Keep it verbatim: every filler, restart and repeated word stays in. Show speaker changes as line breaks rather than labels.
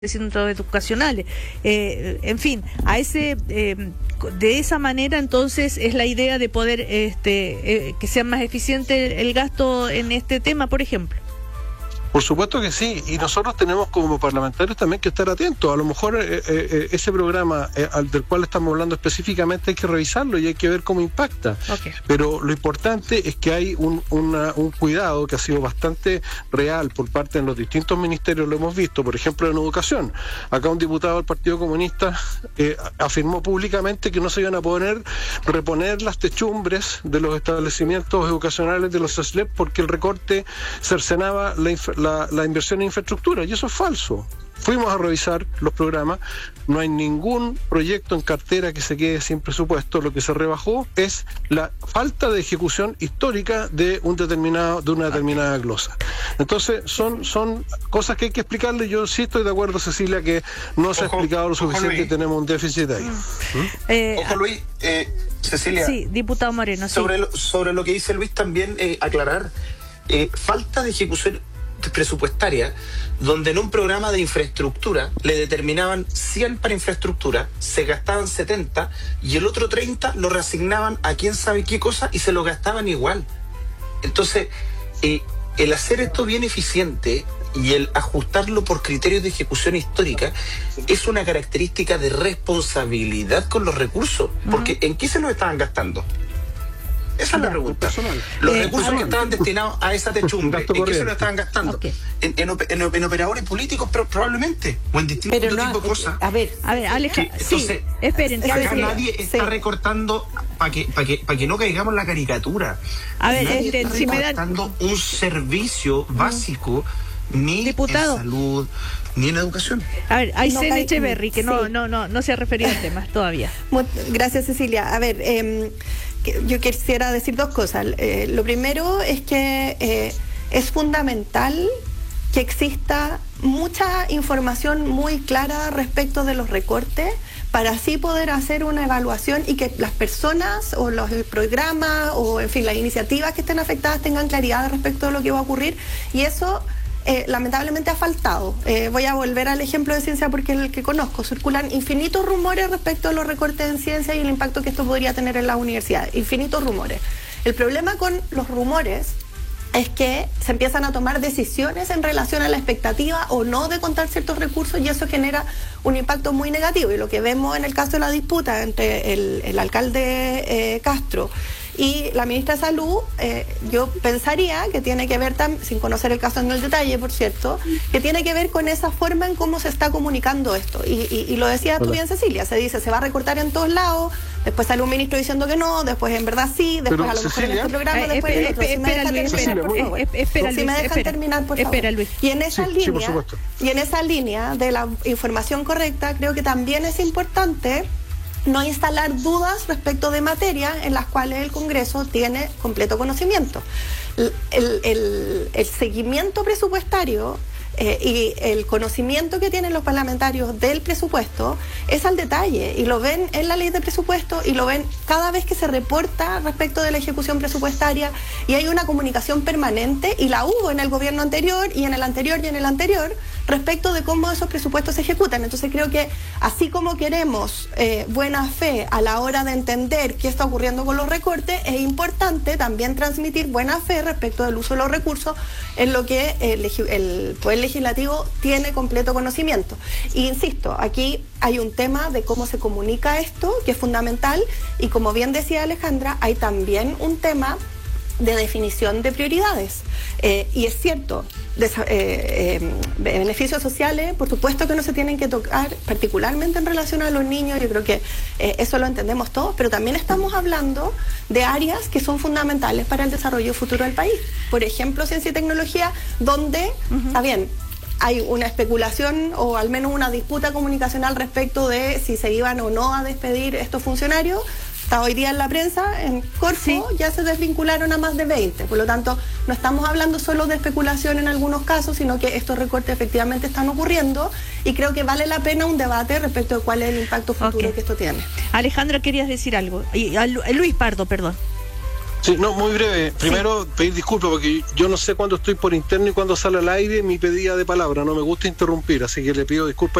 centros educacionales, eh, en fin, a ese eh, de esa manera entonces es la idea de poder este eh, que sea más eficiente el gasto en este tema, por ejemplo.
Por supuesto que sí, y nosotros tenemos como parlamentarios también que estar atentos. A lo mejor eh, eh, ese programa eh, al del cual estamos hablando específicamente hay que revisarlo y hay que ver cómo impacta.
Okay.
Pero lo importante es que hay un, una, un cuidado que ha sido bastante real por parte de los distintos ministerios, lo hemos visto, por ejemplo en educación. Acá un diputado del Partido Comunista eh, afirmó públicamente que no se iban a poder reponer las techumbres de los establecimientos educacionales de los S L E P porque el recorte cercenaba la infraestructura. La, la inversión en infraestructura, y eso es falso. Fuimos a revisar los programas, no hay ningún proyecto en cartera que se quede sin presupuesto. Lo que se rebajó es la falta de ejecución histórica de un determinado, de una determinada glosa. Entonces, son, son cosas que hay que explicarle. Yo sí estoy de acuerdo, Cecilia, que no se ojo, ha explicado lo suficiente y tenemos un déficit ahí.
Mm. ¿Mm? Eh, Ojo, Luis, eh, Cecilia.
Sí, diputado Moreno.
Sobre,
sí.
lo, sobre lo que dice Luis, también eh, aclarar, eh, falta de ejecución presupuestaria, donde en un programa de infraestructura le determinaban cien para infraestructura, se gastaban setenta y el otro treinta lo reasignaban a quién sabe qué cosa y se lo gastaban igual. Entonces, eh, el hacer esto bien eficiente y el ajustarlo por criterios de ejecución histórica es una característica de responsabilidad con los recursos, porque ¿en qué se los estaban gastando? Esa es la pregunta. Los eh, recursos que estaban destinados a esa techumbre, ¿en qué se lo estaban gastando? Okay. En, en, en, en operadores políticos, pero probablemente, o en distintos
pero no,
tipos de cosas.
A ver, a ver, Alejandro, sí,
entonces,
esperen.
Acá
esperen,
nadie
sí.
está recortando para que, para que, para que no caigamos en la caricatura.
A ver,
nadie
este,
está
si
recortando
me dan...
un servicio básico, mm. ni
Diputado.
en salud, ni en educación.
A ver, hay
no,
Cene Echeverry, que
sí.
no, no, no, no se ha referido al tema todavía.
Gracias, Cecilia. A ver, eh, yo quisiera decir dos cosas. Eh, lo primero es que eh, es fundamental que exista mucha información muy clara respecto de los recortes para así poder hacer una evaluación y que las personas o los programas o en fin las iniciativas que estén afectadas tengan claridad respecto de lo que va a ocurrir, y eso Eh, lamentablemente ha faltado. Eh, voy a volver al ejemplo de ciencia porque es el que conozco. Circulan infinitos rumores respecto a los recortes en ciencia y el impacto que esto podría tener en las universidades. Infinitos rumores. El problema con los rumores es que se empiezan a tomar decisiones en relación a la expectativa o no de contar ciertos recursos, y eso genera un impacto muy negativo. Y lo que vemos en el caso de la disputa entre el, el alcalde eh, Castro y la ministra de Salud, eh, yo pensaría que tiene que ver, tam- sin conocer el caso en el detalle, por cierto, que tiene que ver con esa forma en cómo se está comunicando esto. Y, y, y lo decías tú bien, Cecilia, se dice, se va a recortar en todos lados, después sale un ministro diciendo que no, después en verdad sí, después
Pero,
a lo mejor
Cecilia,
en este programa,
eh,
después en
espera,
otro. Si me
espera,
dejan
Luis,
terminar,
espera,
por favor.
espera,
Si
Luis,
me dejan
espera,
terminar, por favor.
espera, Luis.
Y en esa
Sí,
línea,
sí, por supuesto.
y en esa línea de la información correcta, creo que también es importante no instalar dudas respecto de materias en las cuales el Congreso tiene completo conocimiento. El, el, el, el seguimiento presupuestario eh, y el conocimiento que tienen los parlamentarios del presupuesto es al detalle, y lo ven en la ley de presupuesto y lo ven cada vez que se reporta respecto de la ejecución presupuestaria, y hay una comunicación permanente, y la hubo en el gobierno anterior y en el anterior y en el anterior respecto de cómo esos presupuestos se ejecutan. Entonces creo que así como queremos eh, buena fe a la hora de entender qué está ocurriendo con los recortes, es importante también transmitir buena fe respecto del uso de los recursos, en lo que el, el Poder Legislativo tiene completo conocimiento. E insisto, aquí hay un tema de cómo se comunica esto, que es fundamental, y como bien decía Alejandra, hay también un tema de definición de prioridades. Eh, y es cierto, de, eh, eh, beneficios sociales, por supuesto que no se tienen que tocar, particularmente en relación a los niños, yo creo que eh, eso lo entendemos todos, pero también estamos hablando de áreas que son fundamentales para el desarrollo futuro del país. Por ejemplo, ciencia y tecnología, donde, uh-huh. está bien, hay una especulación o al menos una disputa comunicacional respecto de si se iban o no a despedir estos funcionarios. Hasta hoy día en la prensa, en Corfo, sí. ya se desvincularon a más de veinte. Por lo tanto, no estamos hablando solo de especulación en algunos casos, sino que estos recortes efectivamente están ocurriendo, y creo que vale la pena un debate respecto de cuál es el impacto futuro okay. que esto tiene.
Alejandra, querías decir algo. Y, a Luis Pardo, perdón.
Sí, no, muy breve. Primero, sí. pedir disculpas porque yo no sé cuándo estoy por interno y cuándo sale al aire mi pedida de palabra. No me gusta interrumpir, así que le pido disculpas.